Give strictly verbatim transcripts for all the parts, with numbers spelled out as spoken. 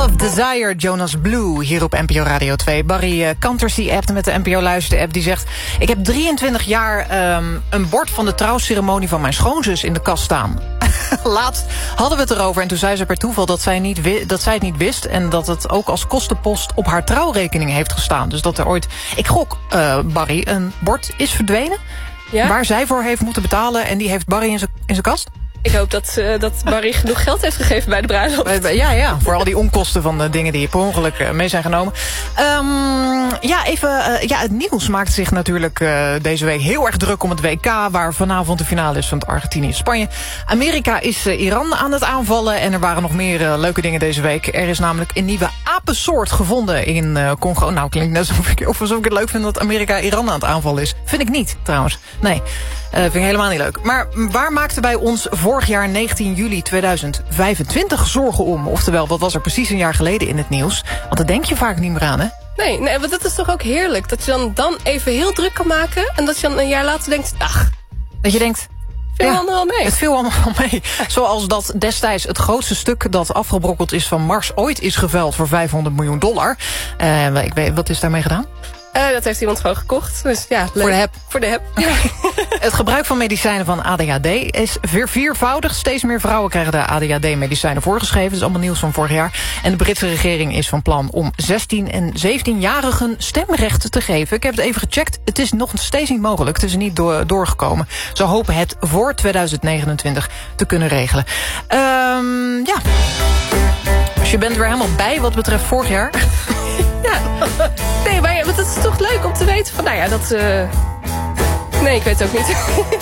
of Desire, Jonas Blue, hier op N P O Radio twee. Barry uh, Kanters die appte met de N P O Luister-app. Die zegt, ik heb drieëntwintig jaar um, een bord van de trouwceremonie van mijn schoonzus in de kast staan. Laatst hadden we het erover en toen zei ze per toeval dat zij, niet wi- dat zij het niet wist... en dat het ook als kostenpost op haar trouwrekening heeft gestaan. Dus dat er ooit, ik gok, uh, Barry, een bord is verdwenen... Ja? Waar zij voor heeft moeten betalen en die heeft Barry in zijn kast? Ik hoop dat, uh, dat Barry genoeg geld heeft gegeven bij de bruiloft. Ja, ja, voor al die onkosten van de dingen die per ongeluk uh, mee zijn genomen. Um, ja, even, uh, ja, het nieuws maakt zich natuurlijk uh, deze week heel erg druk om het W K... waar vanavond de finale is van het Argentinië-Spanje. Amerika is uh, Iran aan het aanvallen en er waren nog meer uh, leuke dingen deze week. Er is namelijk een nieuwe apensoort gevonden in uh, Congo. Nou, klinkt net alsof ik, of alsof ik het leuk vind dat Amerika Iran aan het aanvallen is. Vind ik niet, trouwens. Nee, uh, vind ik helemaal niet leuk. Maar waar maakten wij ons vorig jaar negentien juli tweeduizend vijfentwintig zorgen om? Oftewel, wat was er precies een jaar geleden in het nieuws? Want daar denk je vaak niet meer aan, hè? Nee, nee, want dat is toch ook heerlijk. Dat je dan, dan even heel druk kan maken... en dat je dan een jaar later denkt, ach... Dat je denkt... Viel ja, allemaal mee. Het viel allemaal mee. Zoals dat destijds het grootste stuk dat afgebrokkeld is van Mars ooit is geveld voor vijfhonderd miljoen dollar. Uh, ik weet, wat is daarmee gedaan? Uh, dat heeft iemand gewoon gekocht. Dus ja, leuk. Voor de heb. Voor de heb. Ja. Het gebruik van medicijnen van A D H D is verviervoudigd. Steeds meer vrouwen krijgen de A D H D-medicijnen voorgeschreven. Dat is allemaal nieuws van vorig jaar. En de Britse regering is van plan om zestien- en zeventienjarigen stemrecht te geven. Ik heb het even gecheckt. Het is nog steeds niet mogelijk. Het is er niet door, doorgekomen. Ze hopen het voor tweeduizend negenentwintig te kunnen regelen. Um, ja. Dus je bent weer helemaal bij wat betreft vorig jaar. Ja. Nee, maar het is toch leuk om te weten van, nou ja, dat... Uh... Nee, ik weet het ook niet.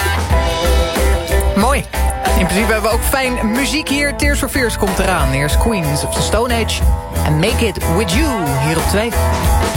Mooi. In principe hebben we ook fijn muziek hier. Tears for Fears komt eraan. Eerst Queens of the Stone Age. En Make It With You hier op twee.